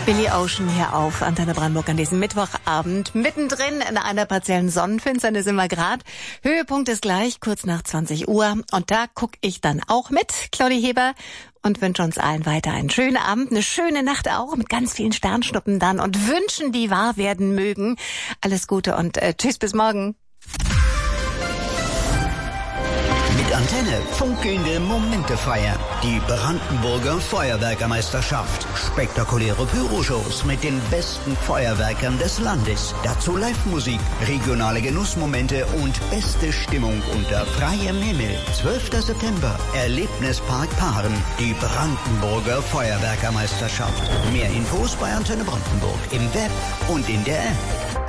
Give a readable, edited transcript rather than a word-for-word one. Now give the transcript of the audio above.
Billy Ocean hier auf Antenne Brandenburg an diesem Mittwochabend. Mittendrin in einer partiellen Sonnenfinsternis sind wir gerade. Höhepunkt ist gleich, kurz nach 20 Uhr. Und da gucke ich dann auch mit, Claudi Heber, und wünsche uns allen weiter einen schönen Abend, eine schöne Nacht auch, mit ganz vielen Sternschnuppen dann und Wünschen, die wahr werden mögen. Alles Gute und tschüss, bis morgen. Mit Antenne funkelnde Momente feiern. Die Brandenburger Feuerwerkermeisterschaft. Spektakuläre Pyroshows mit den besten Feuerwerkern des Landes. Dazu Live-Musik, regionale Genussmomente und beste Stimmung unter freiem Himmel. 12. September, Erlebnispark Paaren. Die Brandenburger Feuerwerkermeisterschaft. Mehr Infos bei Antenne Brandenburg im Web und in der App.